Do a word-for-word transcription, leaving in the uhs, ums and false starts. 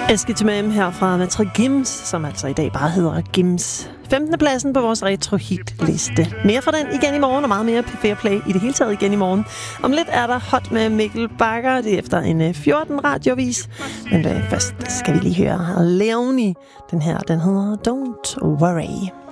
Eskitmam her fra Matre Gims, som altså i dag bare hedder Gims. femtende pladsen på vores retro-hit-liste. Mere fra den igen i morgen, og meget mere på Fair Play i det hele taget igen i morgen. Om lidt er der Hot med Mikkel Bakker. Det er efter en fjorten radiovis. Men først skal vi lige høre Leonie. Den her, den hedder Don't Worry.